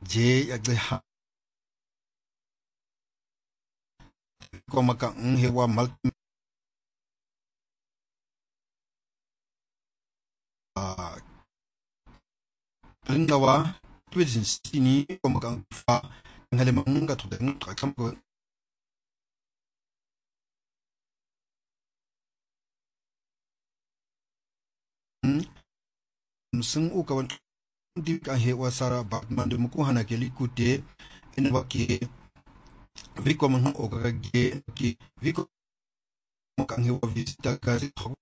je yagha ko maka hewa mal ringawa twizin sini ko maka fa ngale manga to den trakam ko sun ukawan di ka hewa sara batman de muku hana ke likute en wake viko man o ka ge ki viko kan hewa visita ka